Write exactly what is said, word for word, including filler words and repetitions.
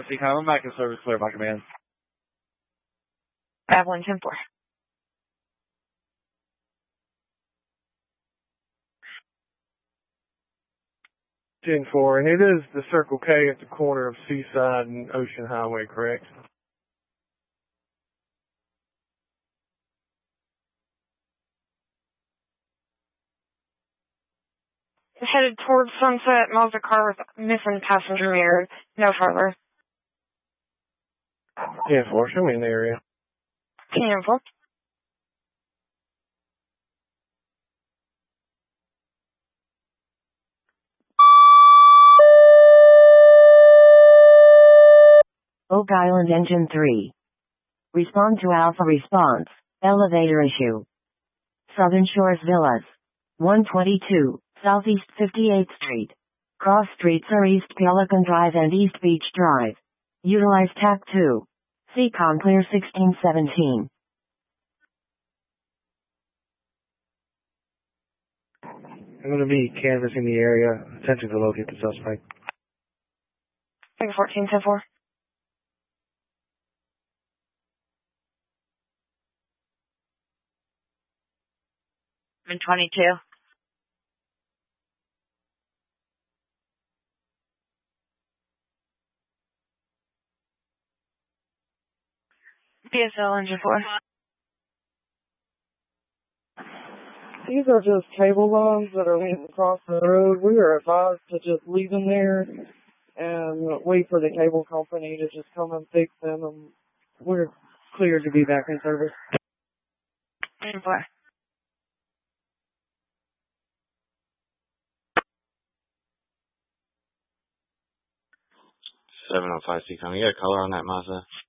seven, C com. I'm back in service, clear by command. Avalon ten four. ten four, and it is the Circle K at the corner of Seaside and Ocean Highway, correct? Headed towards Sunset, Mazda car with missing passenger mirror. No further. ten four, show me in the area. ten four. Oak Island Engine three. Respond to Alpha Response. Elevator issue. Southern Shores Villas. one twenty-two, Southeast fifty-eighth Street. Cross streets are East Pelican Drive and East Beach Drive. Utilize T A C two. C com clear sixteen seventeen. I'm going to be canvassing the area, attempting to locate the suspect. Figure fourteen ten four. twenty-two. P S L engine four. These are just cable lines that are leading across the road. We are advised to just leave them there and wait for the cable company to just come and fix them, and we're cleared to be back in service. Engine four. seven oh five C com. You got a color on that Mazda?